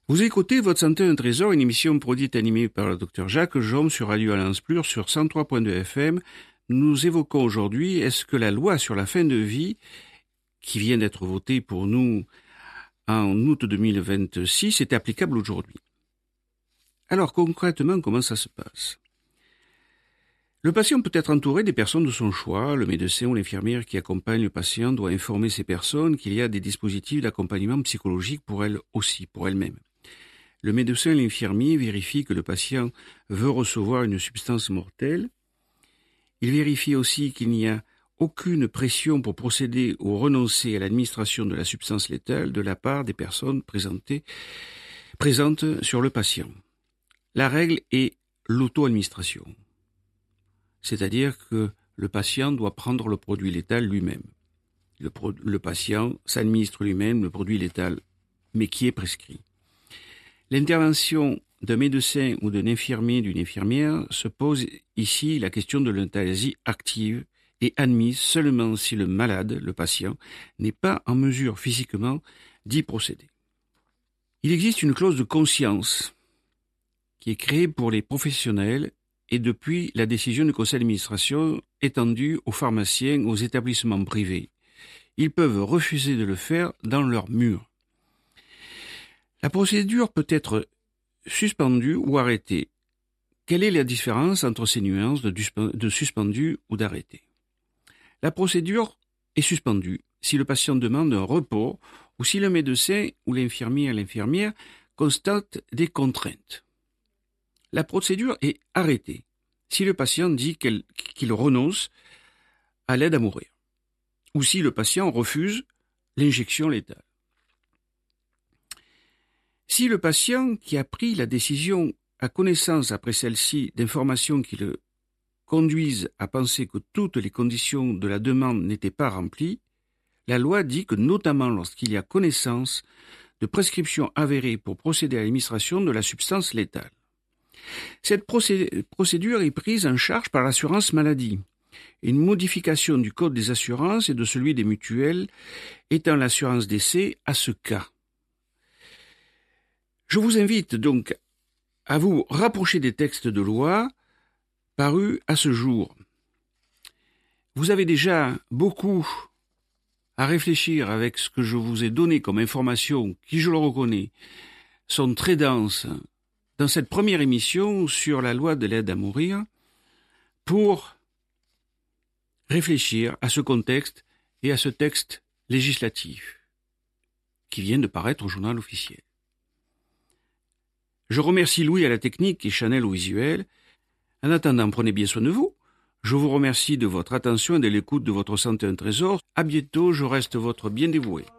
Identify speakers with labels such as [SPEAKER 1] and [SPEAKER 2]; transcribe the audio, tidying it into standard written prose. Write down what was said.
[SPEAKER 1] Vous écoutez Votre santé un trésor, une émission produite et animée par le Dr Jacques Jaume sur Radio Alliance Plur sur 103.2 FM. Nous évoquons aujourd'hui, est-ce que la loi sur la fin de vie, qui vient d'être votée pour nous en août 2026, est applicable aujourd'hui? Alors concrètement, comment ça se passe? Le patient peut être entouré des personnes de son choix. Le médecin ou l'infirmière qui accompagne le patient doit informer ces personnes qu'il y a des dispositifs d'accompagnement psychologique pour elles aussi, pour elles-mêmes. Le médecin et l'infirmier vérifient que le patient veut recevoir une substance mortelle. Il vérifie aussi qu'il n'y a aucune pression pour procéder ou renoncer à l'administration de la substance létale de la part des personnes présentes sur le patient. La règle est l'auto-administration, c'est-à-dire que le patient doit prendre le produit létal lui-même. Le patient s'administre lui-même le produit létal, mais qui est prescrit. L'intervention d'un médecin ou d'un infirmier, d'une infirmière, se pose ici la question de l'euthanasie active et admise seulement si le malade, le patient, n'est pas en mesure physiquement d'y procéder. Il existe une clause de conscience qui est créée pour les professionnels et depuis la décision du conseil d'administration étendue aux pharmaciens, aux établissements privés. Ils peuvent refuser de le faire dans leurs murs. La procédure peut être suspendue ou arrêtée. Quelle est la différence entre ces nuances de suspendu ou d'arrêté? La procédure est suspendue si le patient demande un repos ou si le médecin ou l'infirmière constate des contraintes. La procédure est arrêtée si le patient dit qu'il renonce à l'aide à mourir ou si le patient refuse l'injection létale. Si le patient qui a pris la décision a connaissance après celle-ci d'informations qui le conduisent à penser que toutes les conditions de la demande n'étaient pas remplies, la loi dit que notamment lorsqu'il y a connaissance de prescriptions avérées pour procéder à l'administration de la substance létale. Cette procédure est prise en charge par l'assurance maladie. Une modification du code des assurances et de celui des mutuelles étend l'assurance décès à ce cas. Je vous invite donc à vous rapprocher des textes de loi parus à ce jour. Vous avez déjà beaucoup à réfléchir avec ce que je vous ai donné comme informations qui, je le reconnais, sont très denses dans cette première émission sur la loi de l'aide à mourir pour réfléchir à ce contexte et à ce texte législatif qui vient de paraître au journal officiel. Je remercie Louis à la technique et Chanel au visuel. En attendant, prenez bien soin de vous. Je vous remercie de votre attention et de l'écoute de votre santé un trésor. À bientôt, je reste votre bien dévoué.